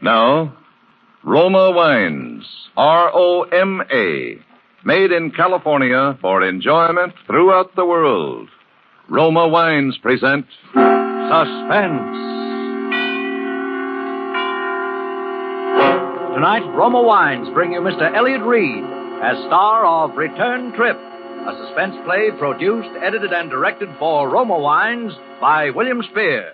Now, Roma Wines, Roma, made in California for enjoyment throughout the world. Roma Wines present Suspense. Tonight, Roma Wines bring you Mr. Elliott Reed as star of Return Trip, a suspense play produced, edited, and directed for Roma Wines by William Spear.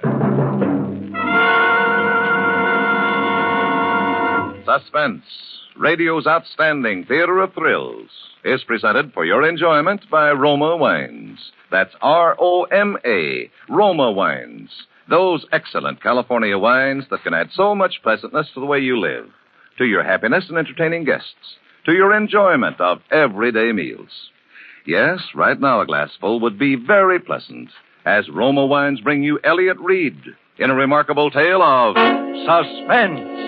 Suspense, radio's outstanding theater of thrills, is presented for your enjoyment by Roma Wines. That's Roma, Roma Wines. Those excellent California wines that can add so much pleasantness to the way you live, to your happiness in entertaining guests, to your enjoyment of everyday meals. Yes, right now a glassful would be very pleasant, as Roma Wines bring you Elliott Reed in a remarkable tale of suspense.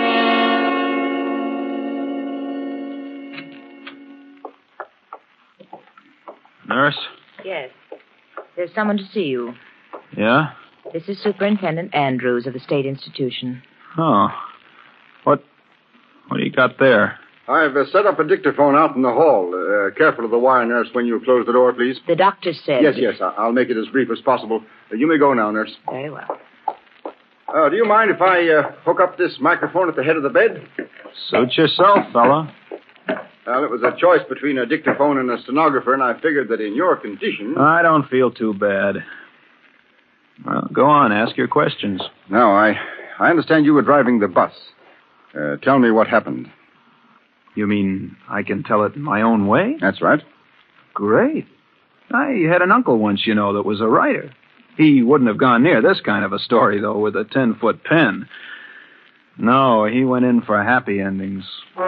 Nurse? Yes. There's someone to see you. Yeah? This is Superintendent Andrews of the State Institution. Oh. What do you got there? I've set up a dictaphone out in the hall. Careful of the wire, nurse, when you close the door, please. The doctor said... Yes. I'll make it as brief as possible. You may go now, nurse. Very well. Do you mind if I hook up this microphone at the head of the bed? Suit yourself, fella. Well, it was a choice between a dictaphone and a stenographer, and I figured that in your condition... I don't feel too bad. Well, go on, ask your questions. Now, I understand you were driving the bus. Tell me what happened. You mean I can tell it in my own way? That's right. Great. I had an uncle once, that was a writer. He wouldn't have gone near this kind of a story, though, with a 10-foot pen. No, he went in for happy endings.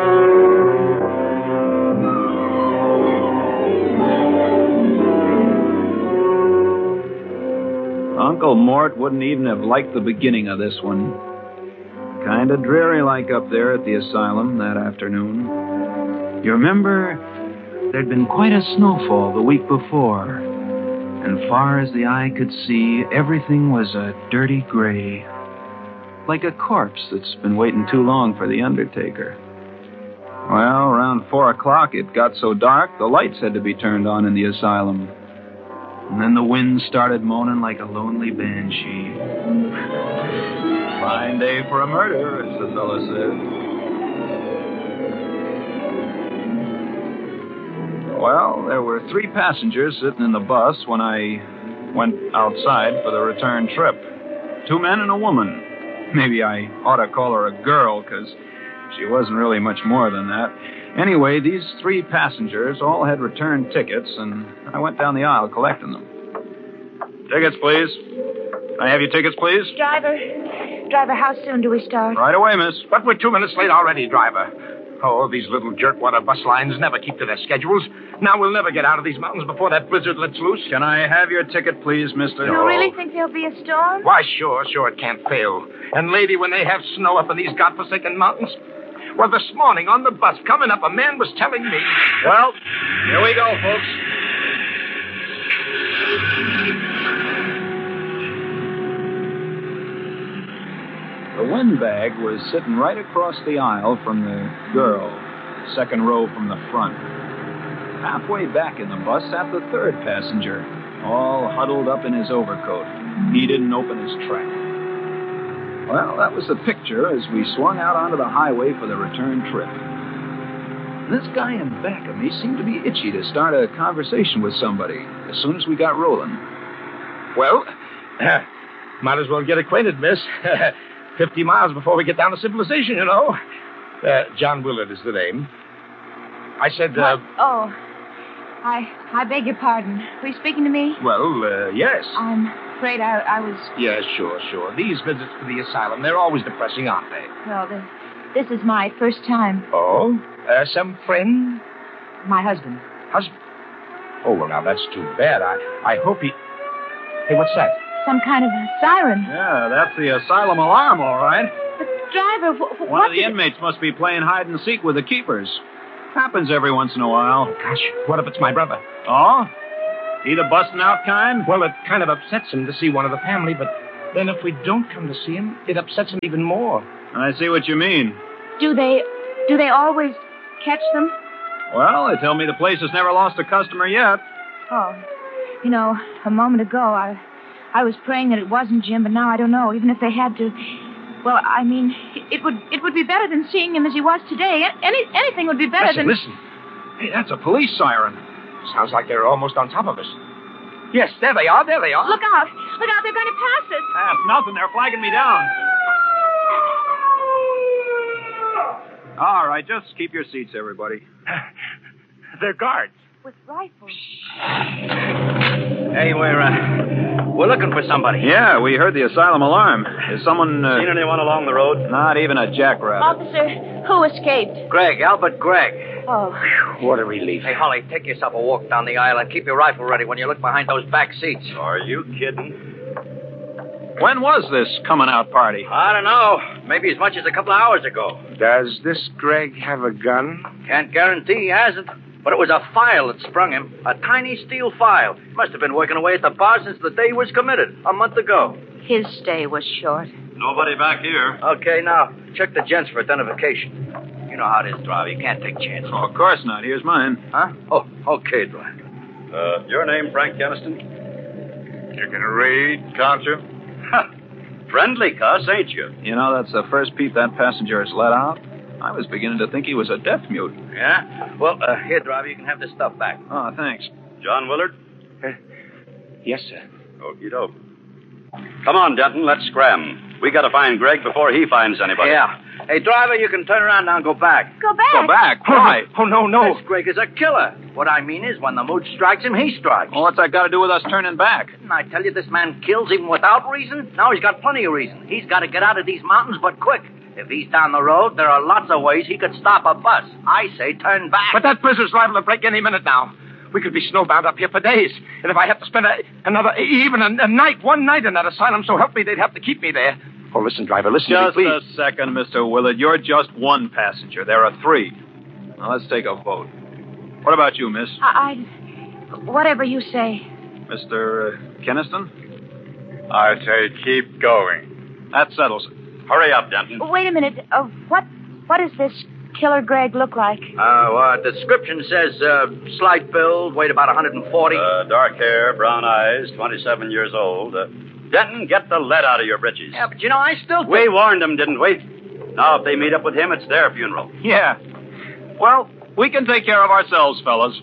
Uncle Mort wouldn't even have liked the beginning of this one. Kind of dreary-like up there at the asylum that afternoon. You remember, there'd been quite a snowfall the week before. And far as the eye could see, everything was a dirty gray. Like a corpse that's been waiting too long for the undertaker. Well, around 4 o'clock, it got so dark, the lights had to be turned on in the asylum. And then the wind started moaning like a lonely banshee. Fine day for a murder, as the fellow said. Well, there were 3 passengers sitting in the bus when I went outside for the return trip. 2 men and a woman. Maybe I ought to call her a girl, because she wasn't really much more than that. Anyway, these 3 passengers all had return tickets, and I went down the aisle collecting them. Tickets, please. Can I have your tickets, please? Driver, how soon do we start? Right away, miss. But we're 2 minutes late already, driver. Oh, these little jerkwater bus lines never keep to their schedules. Now we'll never get out of these mountains before that blizzard lets loose. Can I have your ticket, please, mister? You really think there'll be a storm? Why, sure, it can't fail. And, lady, when they have snow up in these godforsaken mountains... Well, this morning on the bus coming up, a man was telling me... Well, here we go, folks. The windbag was sitting right across the aisle from the girl, second row from the front. Halfway back in the bus sat the 3rd passenger, all huddled up in his overcoat. He didn't open his trap. Well, that was the picture as we swung out onto the highway for the return trip. This guy in back of me seemed to be itchy to start a conversation with somebody as soon as we got rolling. Well, might as well get acquainted, miss. 50 miles before we get down to civilization, John Willard is the name. I said, I beg your pardon. Were you speaking to me? Well, yes. I'm afraid I was... Yes, sure. These visits to the asylum, they're always depressing, aren't they? Well, this is my first time. Oh? Some friend? My husband. Husband? Oh, well, now, that's too bad. I hope he... Hey, what's that? Some kind of a siren. Yeah, that's the asylum alarm, all right. But, driver, One of the inmates must be playing hide-and-seek with the keepers. Happens every once in a while. Gosh, what if it's my brother? Oh? He the busting out kind? Well, it kind of upsets him to see one of the family, but Then if we don't come to see him, it upsets him even more. I see what you mean. Do they always catch them? Well, they tell me the place has never lost a customer yet. Oh, a moment ago, I was praying that it wasn't Jim, but now I don't know, even if they had to. Well, I mean, it would be better than seeing him as he was today. Anything would be better than... Listen. Hey, that's a police siren. Sounds like they're almost on top of us. Yes, there they are. Look out. They're going to pass us. Pass nothing. They're flagging me down. All right, just keep your seats, everybody. They're guards. With rifles. Hey, we're looking for somebody. Yeah, we heard the asylum alarm. Is someone... Seen anyone along the road? Not even a jackrabbit. Officer, who escaped? Albert Gregg. Oh. What a relief. Hey, Holly, take yourself a walk down the aisle and keep your rifle ready when you look behind those back seats. Are you kidding? When was this coming out party? I don't know. Maybe as much as a couple of hours ago. Does this Greg have a gun? Can't guarantee he hasn't. But it was a file that sprung him. A tiny steel file. Must have been working away at the bar since the day he was committed, a month ago. His stay was short. Nobody back here. Okay, now, check the gents for identification. You know how it is, driver. You can't take chances. Oh, of course not. Here's mine. Huh? Oh, okay, driver. Your name, Frank Keniston? You can read, can't you? Friendly cuss, ain't you? You know, that's the first peep that passenger has let out. I was beginning to think he was a deaf mute. Yeah? Well, here, driver, you can have this stuff back. Oh, thanks. John Willard? Yes, sir. Okie doke. Come on, Denton, let's scram. We gotta find Greg before he finds anybody. Yeah. Hey, driver, you can turn around now and go back. Go back? Go back? Why? Oh, no. This Greg is a killer. What I mean is, when the mood strikes him, he strikes. Well, what's that got to do with us turning back? And I tell you, this man kills even without reason. Now he's got plenty of reason. He's got to get out of these mountains, but quick. If he's down the road, there are lots of ways he could stop a bus. I say turn back. But that prisoner's liable to break any minute now. We could be snowbound up here for days. And if I have to spend a night, one night in that asylum, so help me, they'd have to keep me there. Oh, listen, driver, listen Just to me, a please. second, Mr. Willard. You're just one passenger. There are three. Now, let's take a vote. What about you, miss? Whatever you say. Mr. Keniston? I say keep going. That settles it. Hurry up, Denton. Wait a minute. What does this Killer Greg look like? Description says slight build, weight about 140. Dark hair, brown eyes, 27 years old. Denton, get the lead out of your britches. Yeah, but I still... We warned them, didn't we? Now, if they meet up with him, it's their funeral. Yeah. Well, we can take care of ourselves, fellas.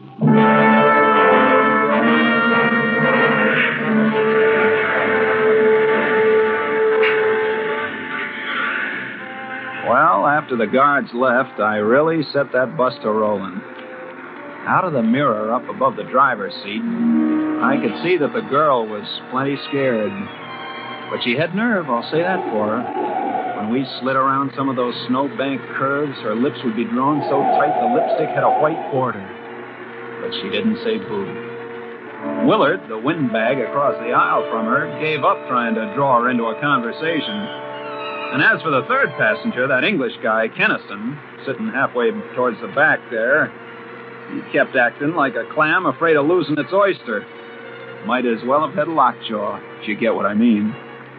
Well, after the guards left, I really set that bus to rolling. Out of the mirror up above the driver's seat, I could see that the girl was plenty scared. But she had nerve, I'll say that for her. When we slid around some of those snowbank curves, her lips would be drawn so tight the lipstick had a white border. But she didn't say boo. Willard, the windbag across the aisle from her, gave up trying to draw her into a conversation. And as for the third passenger, that English guy, Keniston, sitting halfway towards the back there, he kept acting like a clam afraid of losing its oyster. Might as well have had lockjaw, if you get what I mean.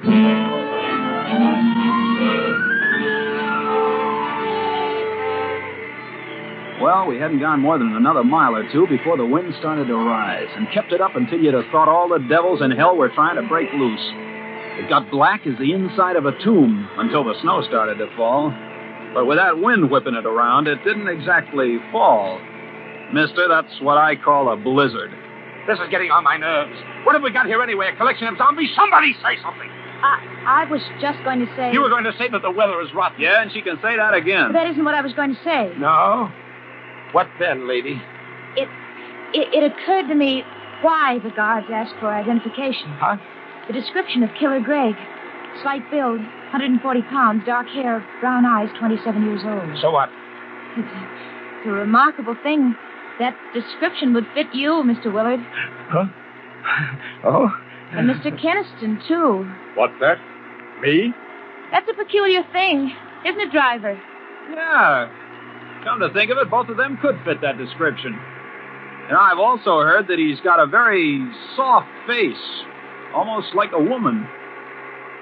Well, we hadn't gone more than another mile or two before the wind started to rise, and kept it up until you'd have thought all the devils in hell were trying to break loose. It got black as the inside of a tomb until the snow started to fall. But with that wind whipping it around, it didn't exactly fall. Mister, that's what I call a blizzard. This is getting on my nerves. What have we got here anyway? A collection of zombies? Somebody say something. I was just going to say... You were going to say that the weather is rotten. Yeah, and she can say that again. But that isn't what I was going to say. No? What then, lady? It occurred to me why the guards asked for identification. Huh? The description of Killer Greg. Slight build, 140 pounds, dark hair, brown eyes, 27 years old. So what? It's a remarkable thing. That description would fit you, Mr. Willard. Huh? Oh? And Mr. Keniston, too. What's that? Me? That's a peculiar thing, isn't it, driver? Yeah. Come to think of it, both of them could fit that description. And I've also heard that he's got a very soft face, almost like a woman.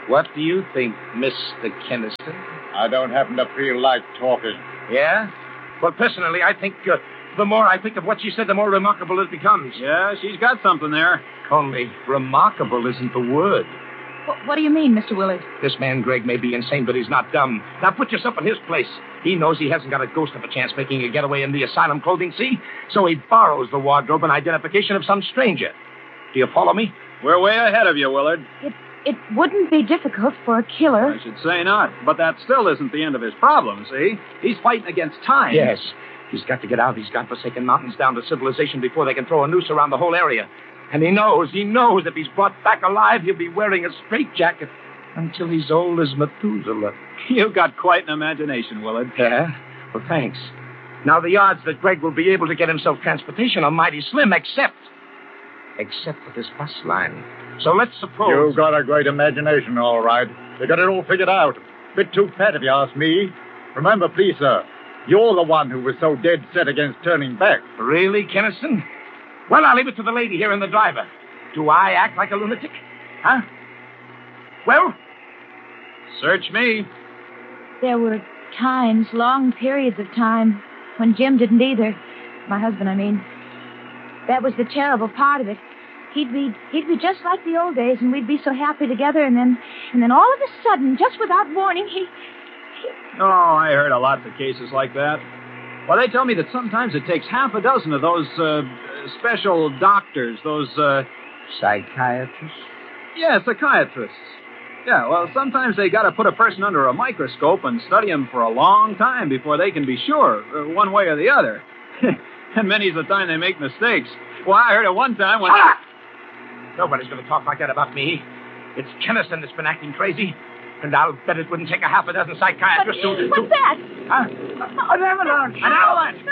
What do you think, Mr. Keniston? I don't happen to feel like talking. Yeah? Well, personally, I think the more I think of what she said, the more remarkable it becomes. Yeah, she's got something there. Only remarkable isn't the word. What do you mean, Mr. Willard? This man, Greg, may be insane, but he's not dumb. Now put yourself in his place. He knows he hasn't got a ghost of a chance making a getaway in the asylum clothing, see? So he borrows the wardrobe and identification of some stranger. Do you follow me? We're way ahead of you, Willard. It wouldn't be difficult for a killer. I should say not. But that still isn't the end of his problem, see? He's fighting against time. Yes. He's got to get out of these godforsaken mountains down to civilization before they can throw a noose around the whole area. And he knows if he's brought back alive, he'll be wearing a straitjacket until he's old as Methuselah. You've got quite an imagination, Willard. Yeah? Well, thanks. Now, the odds that Greg will be able to get himself transportation are mighty slim, except for this bus line. So let's suppose... You've got a great imagination, all right. You got it all figured out. Bit too fat, if you ask me. Remember, please, sir, you're the one who was so dead set against turning back. Really, Keniston? Well, I'll leave it to the lady here and the driver. Do I act like a lunatic? Huh? Well? Search me. There were times, long periods of time, when Jim didn't either. My husband, I mean. That was the terrible part of it. He'd be just like the old days, and we'd be so happy together, and then all of a sudden, just without warning, he... Oh, I heard of lots of cases like that. Well, they tell me that sometimes it takes half a dozen of those special doctors, those... Psychiatrists? Yeah, psychiatrists. Yeah, well, sometimes they got to put a person under a microscope and study him for a long time before they can be sure, one way or the other. And many's the time they make mistakes. Well, I heard of one time when... Ah! Nobody's going to talk like that about me. It's Keniston that's been acting crazy. And I'll bet it wouldn't take a half a dozen psychiatrists to... What's that? Huh? An avalanche! An avalanche!